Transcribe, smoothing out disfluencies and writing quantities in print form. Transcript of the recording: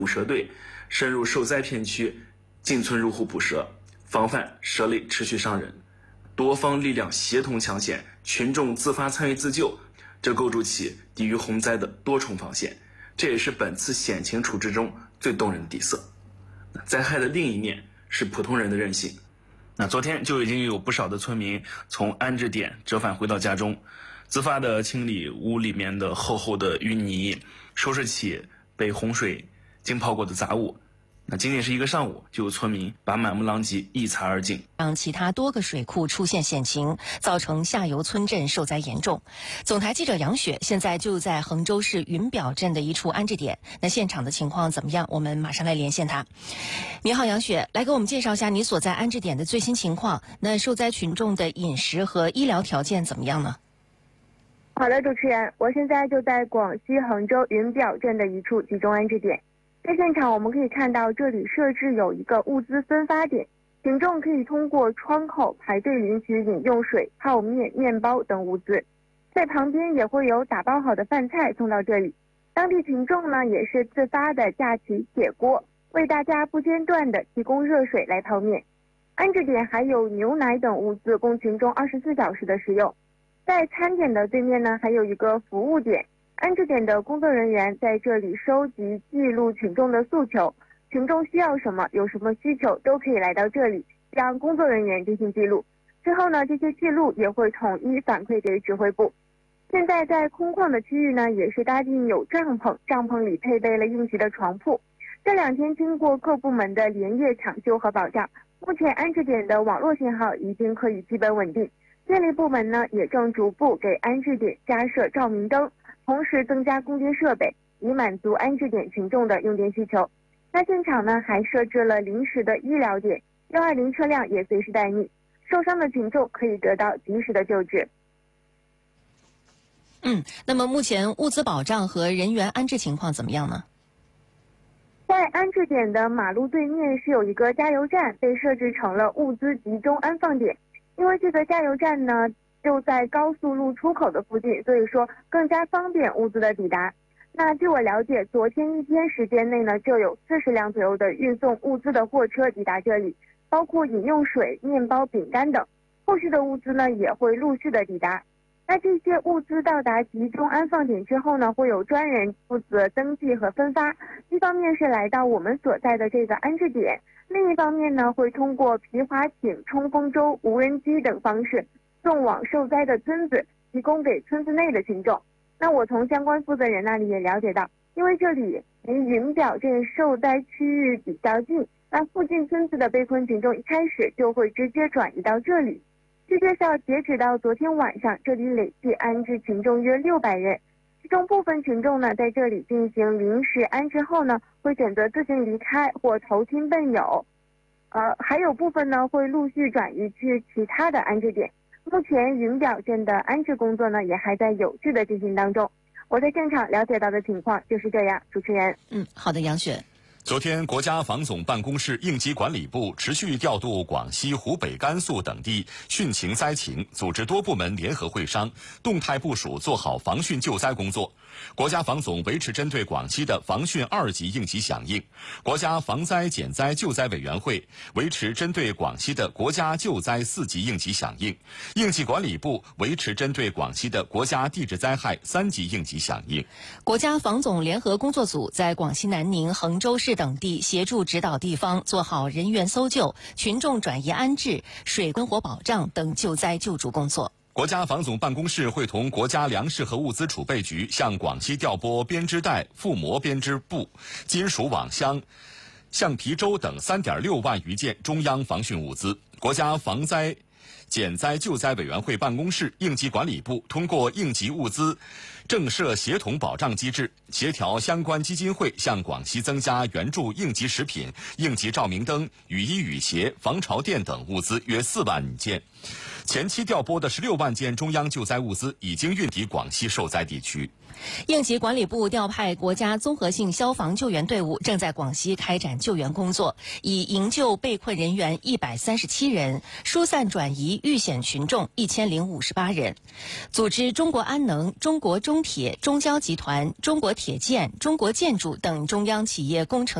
捕蛇队深入受灾片区，进村入户捕蛇，防范蛇类持续伤人。多方力量协同抢险，群众自发参与自救，这构筑起抵御洪灾的多重防线。这也是本次险情处置中最动人的底色。灾害的另一面是普通人的韧性。昨天就已经有不少的村民从安置点折返回到家中，自发地清理屋里面的厚厚的淤泥，收拾起被洪水浸泡过的杂物。仅仅是一个上午，就有村民把满目狼藉一扫而尽， 让其他多个水库出现险情，造成下游村镇受灾严重。总台记者杨雪现在就在衡州市云表镇的一处安置点，现场的情况怎么样？我们马上来连线她。你好，杨雪，来给我们介绍一下你所在安置点的最新情况。受灾群众的饮食和医疗条件怎么样呢？ 好的，主持人，我现在就在广西衡州云表镇的一处集中安置点。在现场我们可以看到，这里设置有一个物资分发点，群众可以通过窗口排队领取饮用水、泡面、面包等物资，在旁边也会有打包好的饭菜送到这里。当地群众呢也是自发的架起铁锅，为大家不间断的提供热水来泡面。安置点还有牛奶等物资供群众24小时的食用。在餐点的对面呢还有一个服务点，安置点的工作人员在这里收集记录群众的诉求，群众需要什么，有什么需求都可以来到这里，让工作人员进行记录。之后呢，这些记录也会统一反馈给指挥部。现在在空旷的区域呢，也是搭建有帐篷，帐篷里配备了应急的床铺。这2天经过各部门的连夜抢修和保障，目前安置点的网络信号已经可以基本稳定。电力部门呢，也正逐步给安置点加设照明灯，同时增加供电设备，以满足安置点群众的用电需求。现场呢还设置了临时的医疗点，120车辆也随时待命，受伤的群众可以得到及时的救治。 那么目前物资保障和人员安置情况怎么样呢？ 在安置点的马路对面是有一个加油站，被设置成了物资集中安放点。因为这个加油站呢就在高速路出口的附近，所以说更加方便物资的抵达。据我了解，昨天一天时间内呢，就有40辆左右的运送物资的货车抵达这里，包括饮用水、面包、饼干等。后续的物资呢也会陆续的抵达。这些物资到达集中安放点之后呢，会有专人负责登记和分发。一方面是来到我们所在的这个安置点，另一方面呢，会通过皮划艇、冲锋舟、无人机等方式送往受灾的村子，提供给村子内的群众。我从相关负责人那里也了解到，因为这里离云表镇受灾区域比较近，附近村子的被困群众一开始就会直接转移到这里。据介绍，截止到昨天晚上，这里累计安置群众约600人，其中部分群众呢在这里进行临时安置后呢，会选择自行离开或投亲奔友，还有部分呢会陆续转移去其他的安置点。目前云表镇的安置工作呢也还在有序的进行当中。我在现场了解到的情况就是这样，主持人。 好的，杨雪。 昨天，国家防总办公室应急管理部持续调度广西、湖北、甘肃等地汛情灾情，组织多部门联合会商，动态部署做好防汛救灾工作。国家防总维持针对广西的防汛2级应急响应，国家防灾减灾救灾委员会维持针对广西的国家救灾4级应急响应，应急管理部维持针对广西的国家地质灾害3级应急响应。 国家防总联合工作组在广西南宁、衡州市等地协助指导地方做好人员搜救、群众转移安置、水生活保障等救灾救助工作。 国家防总办公室会同国家粮食和物资储备局向广西调拨编织袋、覆膜编织布、金属网箱、橡皮舟等3.6万余件中央防汛物资。国家防灾减灾救灾委员会办公室、应急管理部通过应急物资政设协同保障机制，协调相关基金会向广西增加援助应急食品、应急照明灯、雨衣雨鞋、防潮垫等物资约4万件。前期调拨的16万件中央救灾物资已经运抵广西受灾地区。 应急管理部调派国家综合性消防救援队伍正在广西开展救援工作，已营救被困人员137人，疏散转移遇险群众1058人。组织中国安能、中国中中铁、中交集团、中国铁建、中国建筑等中央企业工程